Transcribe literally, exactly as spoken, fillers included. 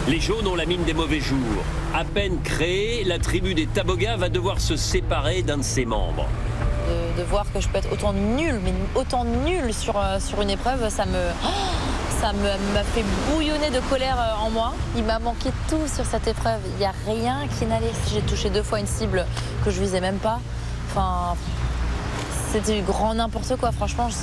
Les jaunes ont la mine des mauvais jours. À peine créée, la tribu des Taboga va devoir se séparer d'un de ses membres. De, de voir que je peux être autant nulle, mais autant nulle sur, euh, sur une épreuve, ça me... Ça me- m'a fait bouillonner de colère euh, en moi. Il m'a manqué tout sur cette épreuve. Il n'y a rien qui n'allait. J'ai touché deux fois une cible que je visais même pas. Enfin, c'était du grand n'importe quoi, franchement.